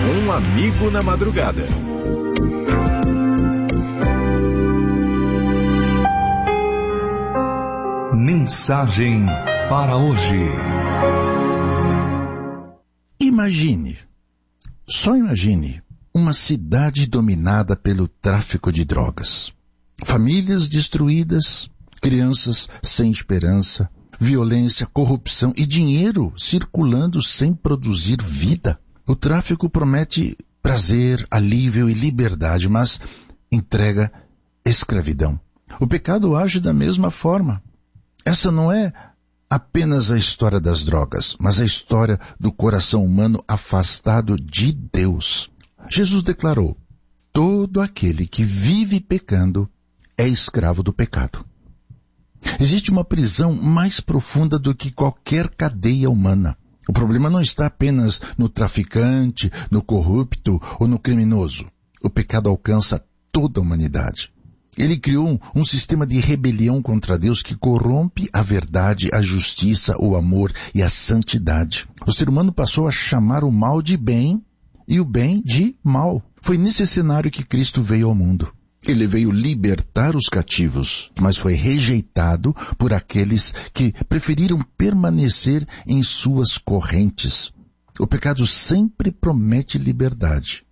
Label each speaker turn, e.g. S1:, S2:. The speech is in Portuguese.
S1: Um amigo na madrugada.
S2: Mensagem para hoje.
S3: Só imagine uma cidade dominada pelo tráfico de drogas. Famílias destruídas, crianças sem esperança, violência, corrupção e dinheiro circulando sem produzir vida. O tráfico promete prazer, alívio e liberdade, mas entrega escravidão. O pecado age da mesma forma. Essa não é apenas a história das drogas, mas a história do coração humano afastado de Deus. Jesus declarou: todo aquele que vive pecando é escravo do pecado. Existe uma prisão mais profunda do que qualquer cadeia humana. O problema não está apenas no traficante, no corrupto ou no criminoso. O pecado alcança toda a humanidade. Ele criou um sistema de rebelião contra Deus que corrompe a verdade, a justiça, o amor e a santidade. O ser humano passou a chamar o mal de bem e o bem de mal. Foi nesse cenário que Cristo veio ao mundo. Ele veio libertar os cativos, mas foi rejeitado por aqueles que preferiram permanecer em suas correntes. O pecado sempre promete liberdade,